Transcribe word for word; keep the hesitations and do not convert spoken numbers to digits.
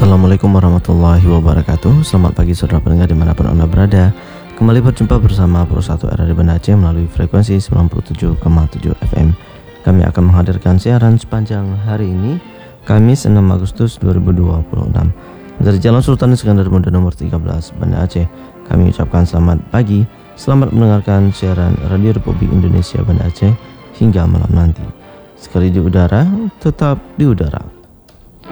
Assalamualaikum warahmatullahi wabarakatuh. Selamat pagi saudara pendengar dimanapun Anda berada. Kembali berjumpa bersama Pro satu R A D Banda Aceh melalui frekuensi sembilan puluh tujuh koma tujuh F M. Kami akan menghadirkan siaran sepanjang hari ini, Kamis enam Agustus dua ribu dua puluh enam, dari Jalan Sultan Iskandar Muda nomor tiga belas, Banda Aceh. Kami ucapkan selamat pagi, selamat mendengarkan siaran Radio Republik Indonesia Banda Aceh hingga malam nanti. Sekali di udara, tetap di udara.